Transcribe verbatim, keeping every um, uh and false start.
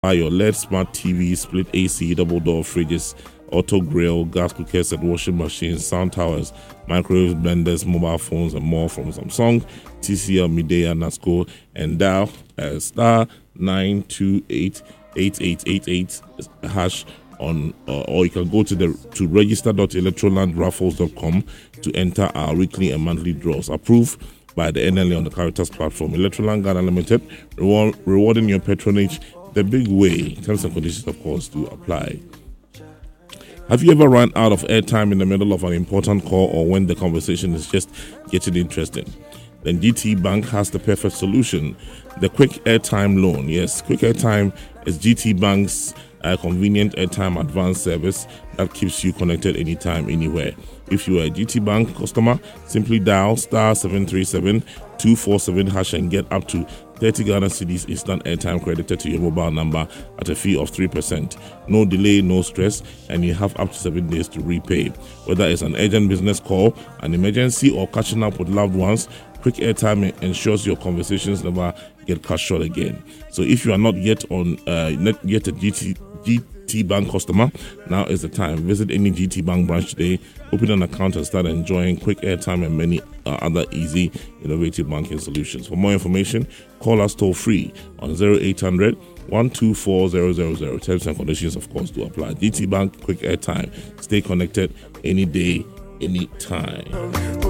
Buy your L E D smart T V, split A C, double door fridges, auto grill, gas cookers and washing machines, sound towers, microwaves, blenders, mobile phones, and more from Samsung, T C L, Midea, Nasco, and dial uh, star nine two eight eight eight eight eight hash on, uh, or you can go to the to register dot electroland raffles dot com to enter our weekly and monthly draws. Approved by the N L A on the Caritas platform. Electroland Ghana Limited, reward, rewarding your patronage the big way. Terms and conditions, of course, do apply. Have you ever run out of airtime in the middle of an important call or when the conversation is just getting interesting? Then G T Bank has the perfect solution. The Quick Airtime Loan. Yes, Quick Airtime is G T Bank's uh, convenient airtime advance service that keeps you connected anytime, anywhere. If you are a G T Bank customer, simply dial star seven three seven two four seven hash and get up to thirty Ghana cedis instant airtime credited to your mobile number at a fee of three percent. No delay, no stress, and you have up to seven days to repay. Whether it's an urgent business call, an emergency, or catching up with loved ones, Quick Airtime ensures your conversations never get cut short again. So if you are not yet on, uh, not yet a G T, G T Bank customer, now is the time. Visit any G T Bank branch today, open an account and start enjoying Quick Airtime and many uh, other easy, innovative banking solutions. For more information, call us toll free on zero eight hundred one two four zero zero zero. Terms and conditions, of course, do apply. G T Bank Quick Airtime. Stay connected any day, any time.